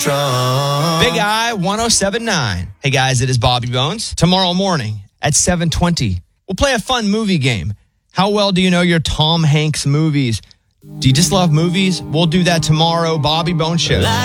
Big Eye 107.9. Hey guys, it is Bobby Bones. Tomorrow morning at 7:20, we'll play a fun movie game. How well do you know your Tom Hanks movies? Do you just love movies? We'll do that tomorrow. Bobby Bones Show.